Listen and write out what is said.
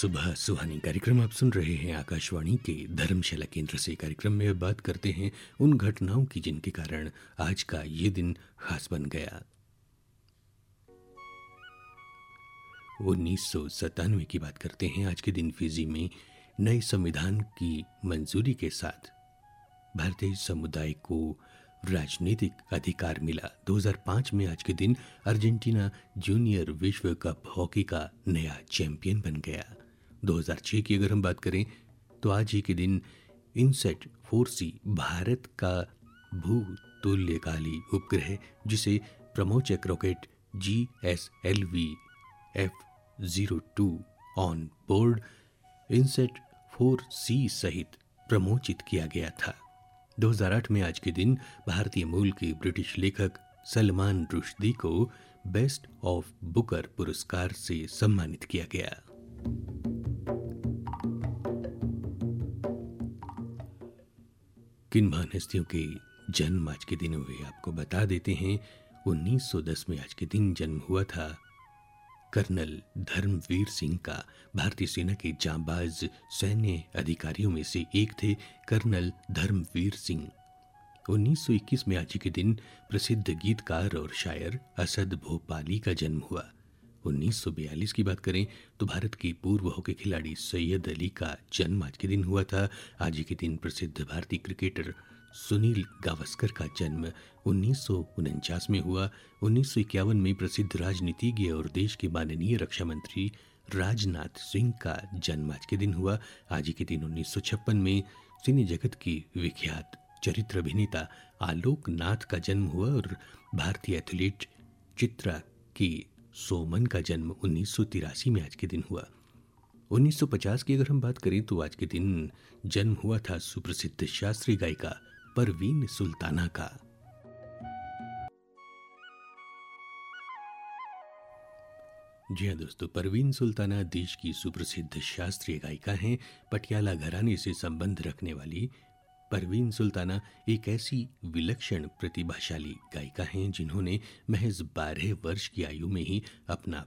सुबह सुहानी कार्यक्रम आप सुन रहे हैं आकाशवाणी के धर्मशाला केंद्र से। कार्यक्रम में अब बात करते हैं उन घटनाओं की जिनके कारण आज का ये दिन खास बन गया। 1997 की बात करते हैं। आज के दिन फिजी में नए संविधान की मंजूरी के साथ भारतीय समुदाय को राजनीतिक अधिकार मिला। 2005 में आज के दिन अर्जेंटीना जूनियर विश्व कप हॉकी का नया चैंपियन बन गया। 2006 की अगर हम बात करें तो आज ही के दिन इनसैट 4C भारत का भूतुल्यकाली उपग्रह जिसे प्रमोचक rocket GSLV F-02 on board INSAT 4C सहित प्रमोचित किया गया था। 2008 में आज के दिन भारतीय मूल के ब्रिटिश लेखक सलमान रुश्दी को बेस्ट ऑफ बुकर पुरस्कार से सम्मानित किया गया। किन महान हस्तियों के जन्म आज के दिन हुए आपको बता देते हैं। 1910 में आज के दिन जन्म हुआ था कर्नल धर्मवीर सिंह का। भारतीय सेना के जांबाज सैन्य अधिकारियों में से एक थे कर्नल धर्मवीर सिंह। 1921 में आज के दिन प्रसिद्ध गीतकार और शायर असद भोपाली का जन्म हुआ। 1942 की बात करें तो भारत के पूर्व हॉकी खिलाड़ी सैयद अली का जन्म आज के दिन हुआ था। आज के दिन प्रसिद्ध भारतीय क्रिकेटर सुनील गावस्कर का जन्म 1949 में हुआ। 1951 में प्रसिद्ध राजनीतिज्ञ और देश के माननीय रक्षा मंत्री राजनाथ सिंह का जन्म आज के दिन हुआ। आज के दिन 1956 में सिने जगत की विख्यात चरित्र अभिनेता आलोक नाथ का जन्म हुआ और भारतीय एथलीट चित्रा की सोमन का जन्म 1983 में आज के दिन हुआ। 1950 की अगर हम बात करें तो आज के दिन जन्म हुआ था सुप्रसिद्ध शास्त्रीय गायिका परवीन सुल्ताना का। जी हाँ दोस्तों, परवीन सुल्ताना देश की सुप्रसिद्ध शास्त्रीय गायिका हैं। पटियाला घराने से संबंध रखने वाली परवीन सुल्ताना एक ऐसी विलक्षण प्रतिभाशाली गायिका हैं जिन्होंने महज 12 वर्ष की आयु में ही अपना